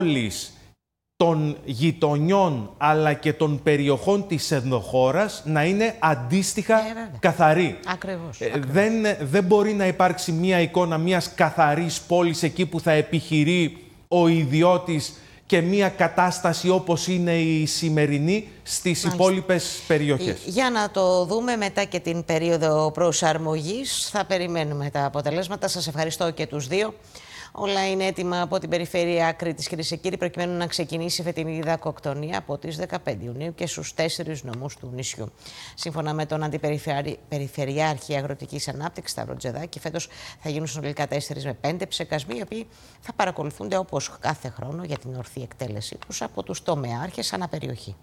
πόλεις, των γειτονιών αλλά και των περιοχών της ενδοχώρας να είναι αντίστοιχα καθαρή. Ακριβώς. Δεν μπορεί να υπάρξει μια εικόνα μιας καθαρής πόλης εκεί που θα επιχειρεί ο ιδιώτης και μια κατάσταση όπως είναι η σημερινή στις υπόλοιπες περιοχές. Για να το δούμε μετά και την περίοδο προσαρμογής, θα περιμένουμε τα αποτελέσματα. Σας ευχαριστώ και τους δύο. Όλα είναι έτοιμα από την περιφέρεια Κρήτης, κυρίες και κύριοι, προκειμένου να ξεκινήσει η φετινή δακοκτονία από τις 15 Ιουνίου και στους 4 νομούς του νησιού. Σύμφωνα με τον Αντιπεριφερειάρχη Αγροτικής Ανάπτυξης, Σταύρο Τζεδάκη, φέτος θα γίνουν συνολικά 4 με 5 ψεκασμοί, οι οποίοι θα παρακολουθούνται όπως κάθε χρόνο για την ορθή εκτέλεσή τους από τους τομεάρχες ανά περιοχή.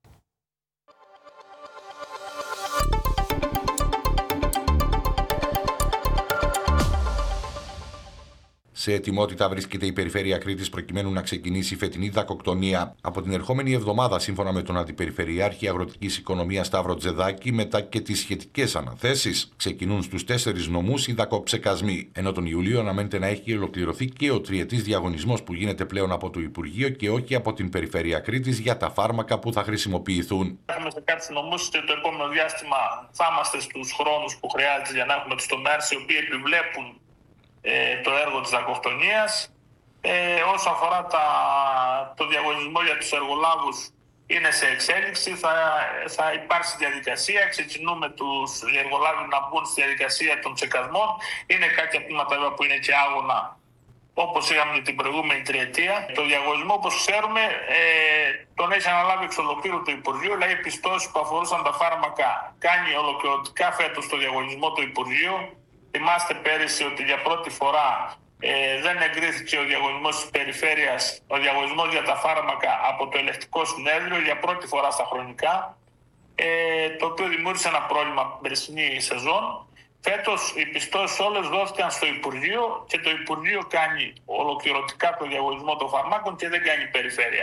Σε ετοιμότητα βρίσκεται η περιφέρεια Κρήτης προκειμένου να ξεκινήσει η φετινή δακοκτονία. Από την ερχόμενη εβδομάδα, σύμφωνα με τον Αντιπεριφερειάρχη Αγροτικής Οικονομίας Σταύρο Τζεδάκη, μετά και τις σχετικές αναθέσεις, ξεκινούν στους 4 νομούς οι δακοψεκασμοί. Ενώ τον Ιούλιο αναμένεται να έχει ολοκληρωθεί και ο τριετής διαγωνισμός που γίνεται πλέον από το Υπουργείο και όχι από την περιφέρεια Κρήτης για τα φάρμακα που θα χρησιμοποιηθούν. Έχουμε σε κάποιους νομούς και το επόμενο διάστημα θα είμαστε στους χρόνους που χρειάζεται για να έχουμε τους τομέαρχες οι οποίοι επιβλέπουν το έργο της δακοκτονίας. Όσο αφορά το διαγωνισμό για τους εργολάβους, είναι σε εξέλιξη, θα υπάρξει διαδικασία. Ξεκινούμε τους εργολάβους να μπουν στη διαδικασία των ψεκασμών. Είναι κάποια τμήματα που είναι και άγωνα, όπως είχαμε την προηγούμενη τριετία. Το διαγωνισμό, όπως ξέρουμε, τον έχει αναλάβει εξ ολοκλήρου το Υπουργείο, δηλαδή οι πιστώσεις που αφορούσαν τα φάρμακα κάνει ολοκληρωτικά φέτος το διαγωνισμό το Υπουργείο. Θυμάστε πέρυσι ότι για πρώτη φορά δεν εγκρίθηκε ο διαγωνισμός της περιφέρειας, ο διαγωνισμός για τα φάρμακα από το Ελεκτικό Συνέδριο για πρώτη φορά στα χρονικά, το οποίο δημιούργησε ένα πρόβλημα την περσινή σεζόν. Φέτος οι πιστώσεις όλες δόθηκαν στο Υπουργείο και το Υπουργείο κάνει ολοκληρωτικά το διαγωνισμό των φαρμάκων και δεν κάνει η περιφέρεια.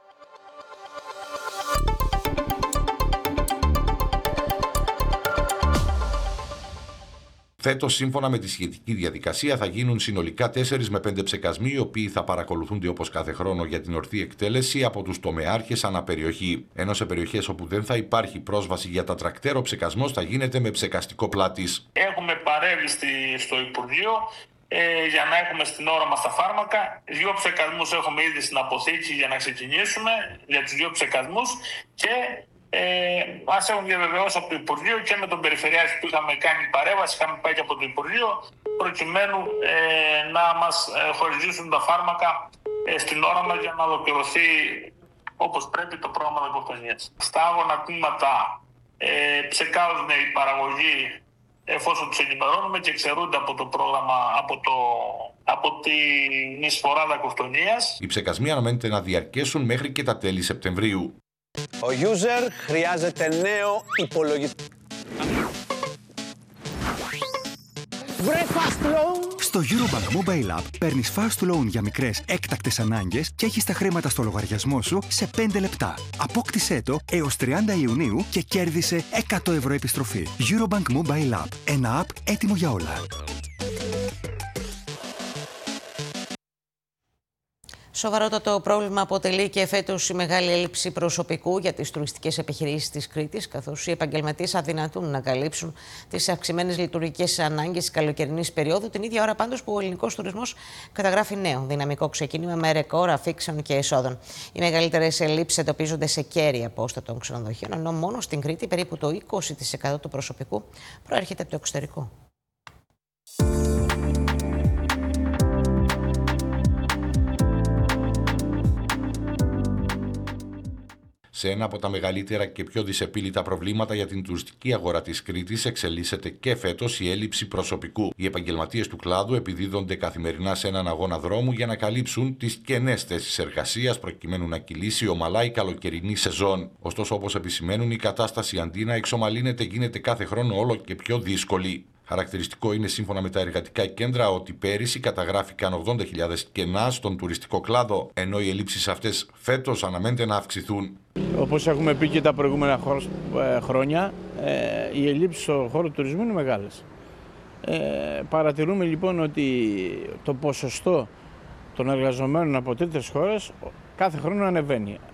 Φέτος, σύμφωνα με τη σχετική διαδικασία, θα γίνουν συνολικά 4 με 5 ψεκασμοί, οι οποίοι θα παρακολουθούνται όπως κάθε χρόνο για την ορθή εκτέλεση από τους τομεάρχες ανά περιοχή. Ενώ σε περιοχές όπου δεν θα υπάρχει πρόσβαση για τα τρακτέρ, ο ψεκασμός θα γίνεται με ψεκαστικό πλάτης. Έχουμε παρέμβει στο Υπουργείο για να έχουμε στην ώρα μας τα φάρμακα. 2 ψεκασμούς έχουμε ήδη στην αποθήκη για να ξεκινήσουμε για τους 2 ψεκασμούς και μας έχουν διαβεβαιώσει από το Υπουργείο και με τον Περιφερειάρχη που είχαμε κάνει παρέμβαση, είχαμε πάει και από το Υπουργείο προκειμένου να μας χορηγήσουν τα φάρμακα στην ώρα μας για να ολοκληρωθεί όπως πρέπει το πρόγραμμα δακοκτονίας. Στα άγωνα τμήματα ψεκάζουν οι παραγωγοί εφόσον τους ενημερώνουμε και εξαιρούνται από το πρόγραμμα, από την εισφορά δακοκτονίας. Οι ψεκασμοί αναμένεται να διαρκέσουν μέχρι και τα τέλη Σεπτεμβρίου. Ο user χρειάζεται νέο υπολογιστή. Βρε Fast Loan! Στο Eurobank Mobile App παίρνεις Fast Loan για μικρές έκτακτες ανάγκες και έχεις τα χρήματα στο λογαριασμό σου σε 5 λεπτά. Απόκτησέ το έως 30 Ιουνίου και κέρδισε 100 ευρώ επιστροφή. Eurobank Mobile App. Ένα app έτοιμο για όλα. Σοβαρότατο πρόβλημα αποτελεί και φέτος η μεγάλη έλλειψη προσωπικού για τις τουριστικές επιχειρήσεις της Κρήτης, καθώς οι επαγγελματίες αδυνατούν να καλύψουν τις αυξημένες λειτουργικές ανάγκες της καλοκαιρινής περίοδου, την ίδια ώρα πάντως που ο ελληνικός τουρισμός καταγράφει νέο δυναμικό ξεκίνημα με ρεκόρ αφήξεων και εσόδων. Οι μεγαλύτερες ελλείψεις εντοπίζονται σε κέρια πόστα των ξενοδοχείων, ενώ μόνο στην Κρήτη περίπου το 20% του προσωπικού προέρχεται από το εξωτερικό. Σε ένα από τα μεγαλύτερα και πιο δυσεπίλητα προβλήματα για την τουριστική αγορά της Κρήτης εξελίσσεται και φέτος η έλλειψη προσωπικού. Οι επαγγελματίες του κλάδου επιδίδονται καθημερινά σε έναν αγώνα δρόμου για να καλύψουν τις κενές θέσεις εργασίας προκειμένου να κυλήσει ομαλά η καλοκαιρινή σεζόν. Ωστόσο, όπως επισημαίνουν, η κατάσταση αντί να εξομαλύνεται γίνεται κάθε χρόνο όλο και πιο δύσκολη. Χαρακτηριστικό είναι, σύμφωνα με τα εργατικά κέντρα, ότι πέρυσι καταγράφηκαν 80.000 κενά στον τουριστικό κλάδο, ενώ οι ελλείψεις αυτές φέτος αναμένεται να αυξηθούν. Όπως έχουμε πει και τα προηγούμενα χρόνια, οι ελλείψεις στον χώρο του τουρισμού είναι μεγάλες. Παρατηρούμε λοιπόν ότι το ποσοστό των εργαζομένων από τρίτες χώρες κάθε χρόνο ανεβαίνει.